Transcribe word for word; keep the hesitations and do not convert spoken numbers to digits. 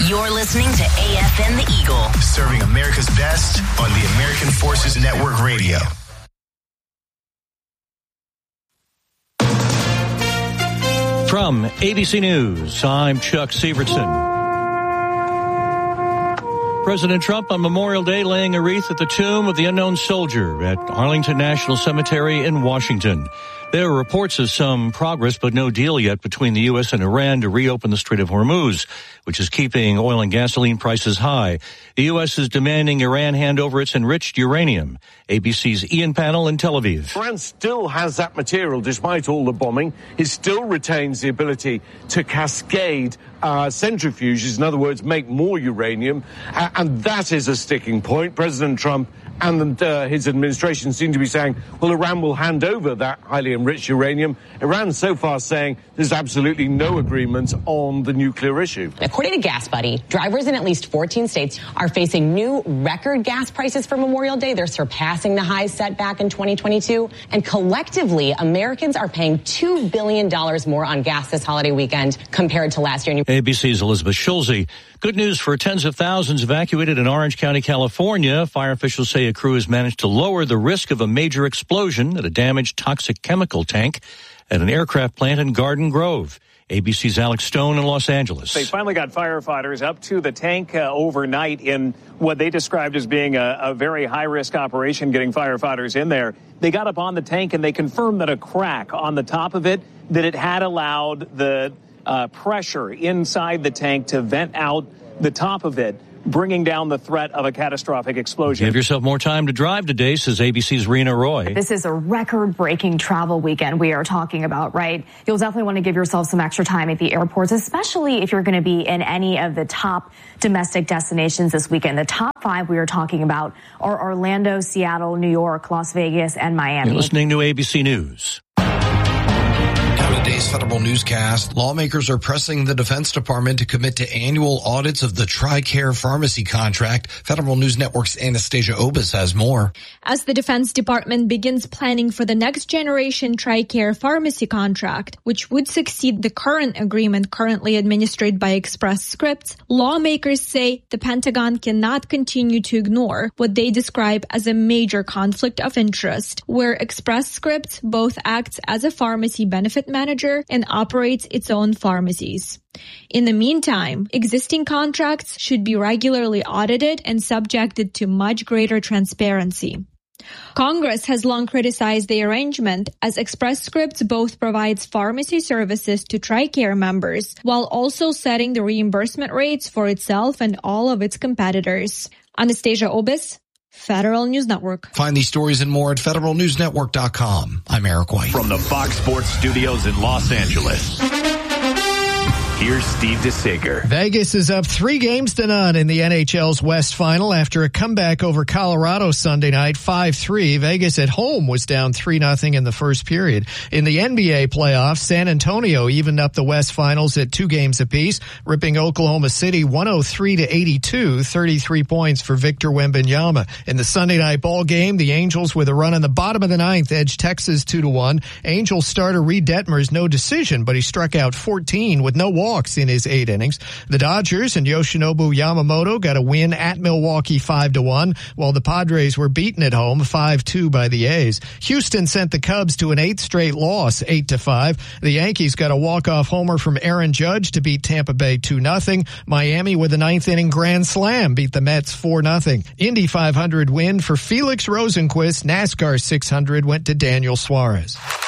You're listening to A F N The Eagle. Serving America's best on the American Forces Network Radio. From A B C News, I'm Chuck Severson. President Trump on Memorial Day laying a wreath at the tomb of the unknown soldier at Arlington National Cemetery in Washington. There are reports of some progress, but no deal yet between the U S and Iran to reopen the Strait of Hormuz, which is keeping oil and gasoline prices high. The U S is demanding Iran hand over its enriched uranium. A B C's Ian Pannell in Tel Aviv. Iran still has that material despite all the bombing. It still retains the ability to cascade uh, centrifuges, in other words, make more uranium, uh, and that is a sticking point. President Trump and uh, his administration seem to be saying, well, Iran will hand over that highly enriched uranium. Iran so far saying there's absolutely no agreement on the nuclear issue. According to GasBuddy, drivers in at least fourteen states are facing new record gas prices for Memorial Day. They're surpassing the highs set back in twenty twenty-two. And collectively, Americans are paying two billion dollars more on gas this holiday weekend compared to last year. A B C's Elizabeth Schulze. Good news for tens of thousands evacuated in Orange County, California. Fire officials say a crew has managed to lower the risk of a major explosion at a damaged toxic chemical tank at an aircraft plant in Garden Grove. A B C's Alex Stone in Los Angeles. They finally got firefighters up to the tank uh, overnight in what they described as being a, a very high-risk operation, getting firefighters in there. They got up on the tank and they confirmed that a crack on the top of it, that it had allowed the uh, pressure inside the tank to vent out the top of it, bringing down the threat of a catastrophic explosion. Give yourself more time to drive today, says A B C's Rena Roy. This is a record-breaking travel weekend we are talking about, right? You'll definitely want to give yourself some extra time at the airports, especially if you're going to be in any of the top domestic destinations this weekend. The top five we are talking about are Orlando, Seattle, New York, Las Vegas, and Miami. You're listening to A B C News. Today's Federal Newscast. Lawmakers are pressing the Defense Department to commit to annual audits of the TRICARE pharmacy contract. Federal News Network's Anastasia Obis has more. As the Defense Department begins planning for the next generation TRICARE pharmacy contract, which would succeed the current agreement currently administered by Express Scripts, lawmakers say the Pentagon cannot continue to ignore what they describe as a major conflict of interest, where Express Scripts both acts as a pharmacy benefit manager and operates its own pharmacies. In the meantime, existing contracts should be regularly audited and subjected to much greater transparency. Congress has long criticized the arrangement, as Express Scripts both provides pharmacy services to TRICARE members while also setting the reimbursement rates for itself and all of its competitors. Anastasia Obis, Federal News Network. Find these stories and more at federal news network dot com. I'm Eric White. From the Fox Sports Studios in Los Angeles, here's Steve DeSager. Vegas is up three games to none in the N H L's West Final after a comeback over Colorado Sunday night, five three. Vegas at home was down three nothing in the first period. In the N B A playoffs, San Antonio evened up the West Finals at two games apiece, ripping Oklahoma City one oh three to eighty-two, thirty-three points for Victor Wembanyama. In the Sunday night ball game, the Angels, with a run in the bottom of the ninth, edged Texas two to one. Angels starter Reed Detmers no decision, but he struck out fourteen with no walks in his eight innings. The Dodgers and Yoshinobu Yamamoto got a win at Milwaukee five to one, while the Padres were beaten at home five two by the A's. Houston sent the Cubs to an eighth straight loss, eight to five. The Yankees got a walk-off homer from Aaron Judge to beat Tampa Bay two nothing. Miami, with a ninth inning grand slam, beat the Mets four nothing. Indy five hundred win for Felix Rosenquist. NASCAR six hundred went to Daniel Suarez.